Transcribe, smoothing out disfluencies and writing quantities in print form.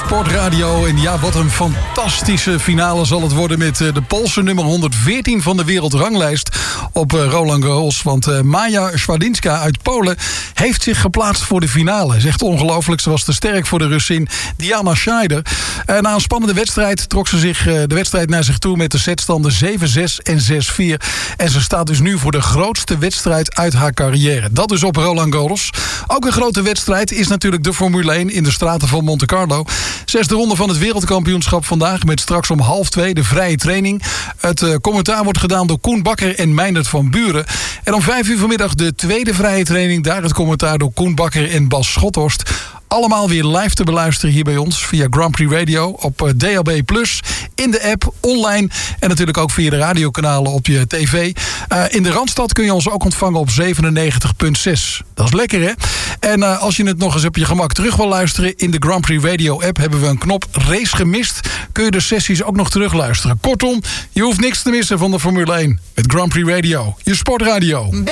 Sportradio. En ja, wat een fantastische finale zal het worden met de Poolse nummer 114 van de wereldranglijst op Roland Garros. Want Maja Swiatek uit Polen heeft zich geplaatst voor de finale. Is echt ongelooflijk. Ze was te sterk voor de Russin Diana Schneider. Na een spannende wedstrijd trok ze zich de wedstrijd naar zich toe met de setstanden 7-6 en 6-4. En ze staat dus nu voor de grootste wedstrijd uit haar carrière. Dat is op Roland Garros. Ook een grote wedstrijd is natuurlijk de Formule 1 in de straten van Monte Carlo. 6e ronde van het wereldkampioenschap vandaag met straks om 1:30 de vrije training. Het commentaar wordt gedaan door Koen Bakker en Meindert van Buren. En om 5:00 vanmiddag de tweede vrije training. Daar het commentaar door Koen Bakker en Bas Schothorst. Allemaal weer live te beluisteren hier bij ons via Grand Prix Radio op DAB+, in de app, online en natuurlijk ook via de radiokanalen op je tv. In de Randstad kun je ons ook ontvangen op 97.6. Dat is lekker, hè? En als je het nog eens op je gemak terug wil luisteren, in de Grand Prix Radio app hebben we een knop Race gemist. Kun je de sessies ook nog terugluisteren. Kortom, je hoeft niks te missen van de Formule 1 met Grand Prix Radio, je sportradio.